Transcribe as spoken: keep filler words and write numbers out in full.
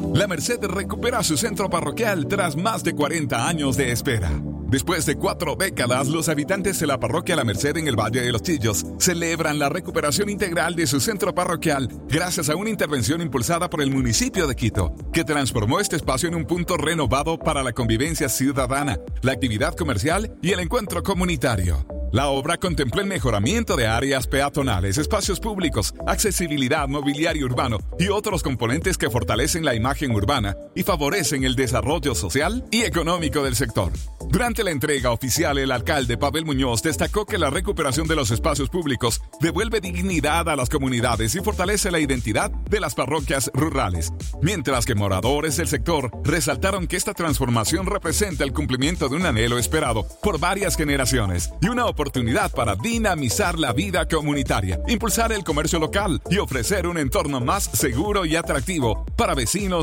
La Merced recupera su centro parroquial tras más de cuarenta años de espera. Después de cuatro décadas, los habitantes de la parroquia La Merced en el Valle de los Chillos celebran la recuperación integral de su centro parroquial gracias a una intervención impulsada por el municipio de Quito, que transformó este espacio en un punto renovado para la convivencia ciudadana, la actividad comercial y el encuentro comunitario. La obra contempló el mejoramiento de áreas peatonales, espacios públicos, accesibilidad, mobiliario urbano y otros componentes que fortalecen la imagen urbana y favorecen el desarrollo social y económico del sector. Durante la entrega oficial, el alcalde Pavel Muñoz destacó que la recuperación de los espacios públicos devuelve dignidad a las comunidades y fortalece la identidad de las parroquias rurales, mientras que moradores del sector resaltaron que esta transformación representa el cumplimiento de un anhelo esperado por varias generaciones y una oportunidad para dinamizar la vida comunitaria, impulsar el comercio local y ofrecer un entorno más seguro y atractivo para vecinos